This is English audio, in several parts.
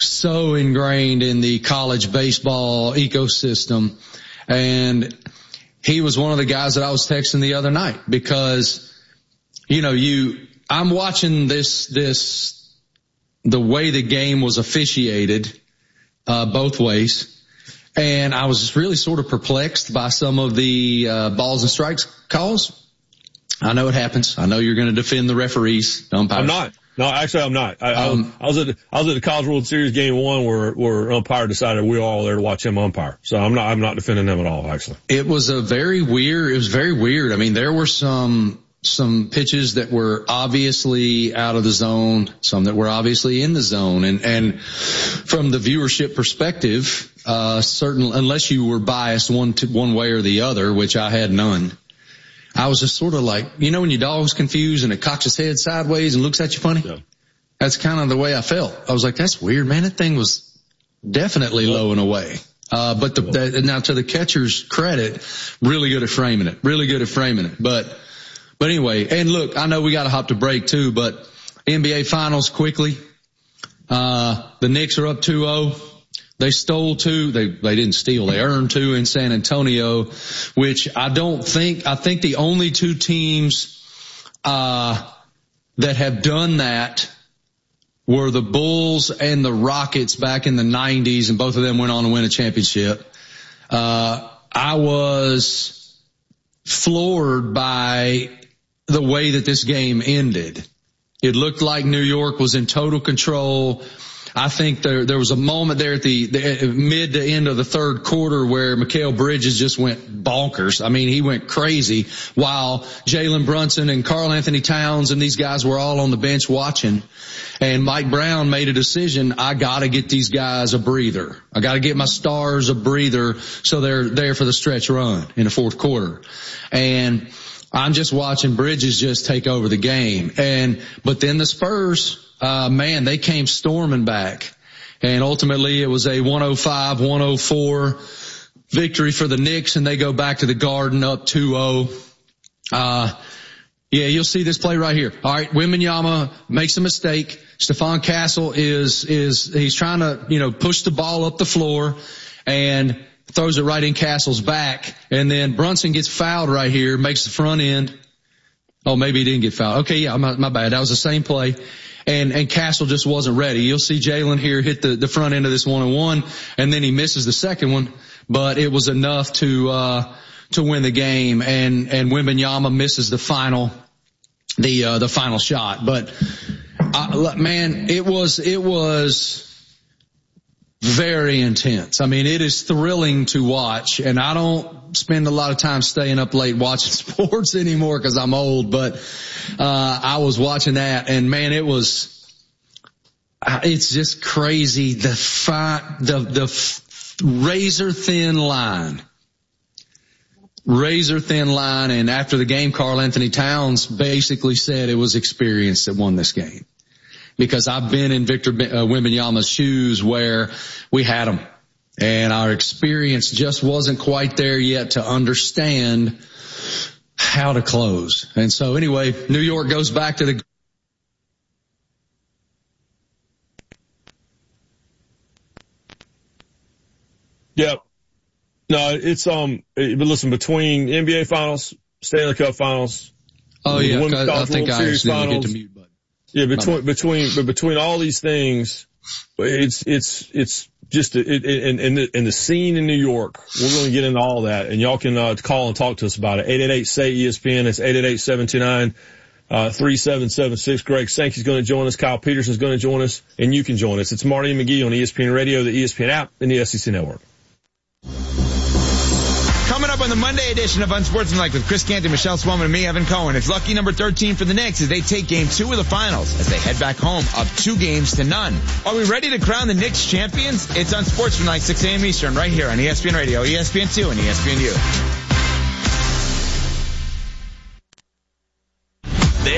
so ingrained in the college baseball ecosystem. And he was one of the guys that I was texting the other night because, I'm watching the way the game was officiated, both ways. And I was just really sort of perplexed by some of the balls and strikes calls. I know it happens. I know you're going to defend the referees. Umpires. I'm not. No, actually, I'm not. I was at the College World Series game 1 where umpire decided we were all there to watch him umpire. So I'm not defending them at all. Actually, it was very weird. I mean, there were some pitches that were obviously out of the zone, some that were obviously in the zone. And from the viewership perspective, unless you were biased one way or the other, which I had none, I was just sort of like, when your dog's confused and it cocks its head sideways and looks at you funny? Yeah. That's kind of the way I felt. I was like, that's weird, man. That thing was definitely low and away. But now to the catcher's credit, really good at framing it. But anyway, and look, I know we got to hop to break too, but NBA Finals quickly. The Knicks are up 2-0. They stole 2. They didn't steal. They earned 2 in San Antonio, which I think the only 2 teams, that have done that were the Bulls and the Rockets back in the 90s, and both of them went on to win a championship. I was floored by the way that this game ended. It looked like New York was in total control. I think there was a moment there at the mid to end of the third quarter where Mikal Bridges just went bonkers. I mean, he went crazy while Jalen Brunson and Karl Anthony Towns and these guys were all on the bench watching. And Mike Brown made a decision. I got to get these guys a breather. I got to get my stars a breather so they're there for the stretch run in the fourth quarter. And I'm just watching Bridges just take over the game. But then the Spurs, they came storming back. And ultimately it was a 105-104 victory for the Knicks, and they go back to the Garden up 2-0. You'll see this play right here. All right, Wembanyama makes a mistake. Stephon Castle he's trying to, push the ball up the floor and throws it right in Castle's back. And then Brunson gets fouled right here, makes the front end. Oh, maybe he didn't get fouled. Okay, yeah, my bad. That was the same play. And Castle just wasn't ready. You'll see Jalen here hit the front end of this 1-on-1, and then he misses the second one, but it was enough to win the game. And Wembanyama misses the final shot. But, man, it was very intense. I mean, it is thrilling to watch, and I don't spend a lot of time staying up late watching sports anymore because I'm old, but I was watching that, and man, it's just crazy. The razor thin line. And after the game, Karl Anthony Towns basically said it was experience that won this game. Because I've been in Victor Wembanyama's shoes where we had him, and our experience just wasn't quite there yet to understand how to close. And so anyway, New York goes back to the Yeah. No, it's but listen, between NBA Finals, Stanley Cup Finals, I think I accidentally hit the mute button. Yeah, between all these things, it's just, in the scene in New York, we're going to get into all that, and y'all can, call and talk to us about it. 888-SAY-ESPN. It's 888-729-3776. Greg Sankey's going to join us. Kyle Peterson's going to join us, and you can join us. It's Marty and McGee on ESPN Radio, the ESPN app, and the SEC Network. Coming up on the Monday edition of Unsportsmanlike with Chris Canty, Michelle Swellman, and me, Evan Cohen. It's lucky number 13 for the Knicks as they take game 2 of the finals as they head back home up 2-0. Are we ready to crown the Knicks champions? It's Unsportsmanlike, 6 a.m. Eastern, right here on ESPN Radio, ESPN2, and ESPNU. They're coming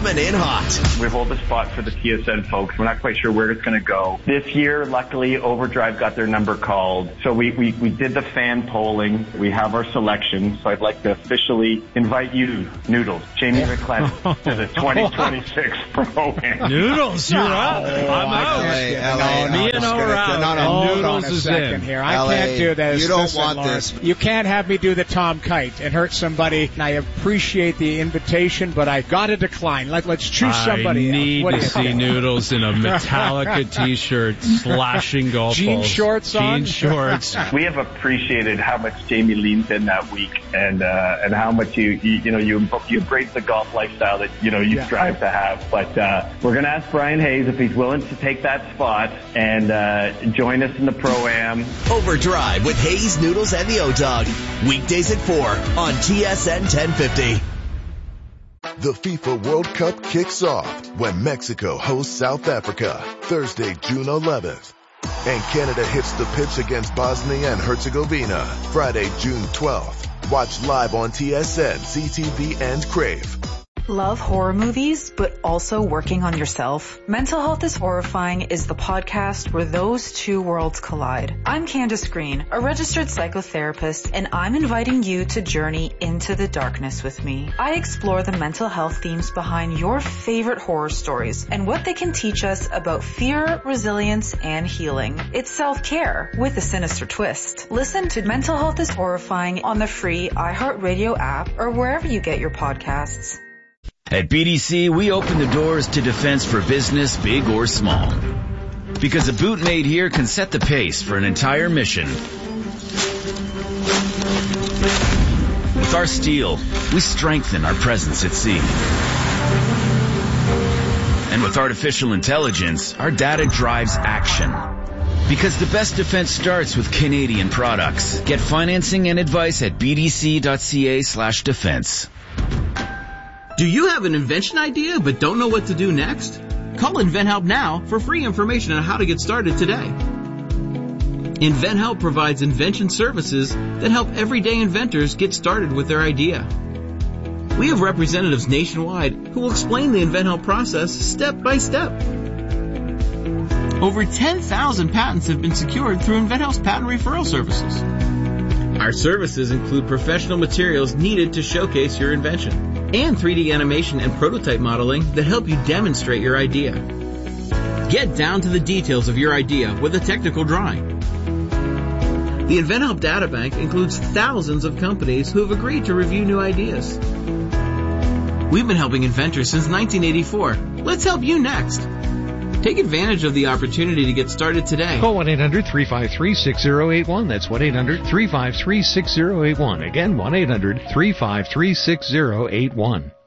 coming in hot. We hold the spot for the TSN folks. We're not quite sure where it's going to go. This year, luckily, Overdrive got their number called. So we did the fan polling. We have our selection. So I'd like to officially invite you, Noodles, Jamie McClennan, to the 2026 Pro-Am. Noodles, you're up. I'm out. Me and Noodles is in. Here. I can't do this. You don't want this. You can't have me do the Tom Kite and hurt somebody. I appreciate the invitation, but I got to decline. Let's choose somebody else. I need to see Noodles in a Metallica t-shirt slashing golf jean balls. Shorts on? Jean shorts. We have appreciated how much Jamie leans in that week and how much you embrace the golf lifestyle that, you strive to have. But, we're going to ask Brian Hayes if he's willing to take that spot and, join us in the Pro-Am. Overdrive with Hayes, Noodles, and the O-Dog. Weekdays at 4 on TSN 1050. The FIFA World Cup kicks off when Mexico hosts South Africa Thursday, June 11th. And Canada hits the pitch against Bosnia and Herzegovina Friday, June 12th. Watch live on TSN, CTV, and Crave. Love horror movies, but also working on yourself? Mental Health is Horrifying is the podcast where those two worlds collide. I'm Candace Green, a registered psychotherapist, and I'm inviting you to journey into the darkness with me. I explore the mental health themes behind your favorite horror stories and what they can teach us about fear, resilience, and healing. It's self-care with a sinister twist. Listen to Mental Health is Horrifying on the free iHeartRadio app or wherever you get your podcasts. At BDC, we open the doors to defense for business, big or small. Because a boot made here can set the pace for an entire mission. With our steel, we strengthen our presence at sea. And with artificial intelligence, our data drives action. Because the best defense starts with Canadian products. Get financing and advice at bdc.ca/defense. Do you have an invention idea but don't know what to do next? Call InventHelp now for free information on how to get started today. InventHelp provides invention services that help everyday inventors get started with their idea. We have representatives nationwide who will explain the InventHelp process step by step. Over 10,000 patents have been secured through InventHelp's patent referral services. Our services include professional materials needed to showcase your invention and 3D animation and prototype modeling that help you demonstrate your idea. Get down to the details of your idea with a technical drawing. The InventHelp Databank includes thousands of companies who have agreed to review new ideas. We've been helping inventors since 1984. Let's help you next. Take advantage of the opportunity to get started today. Call 1-800-353-6081. That's 1-800-353-6081. Again, 1-800-353-6081.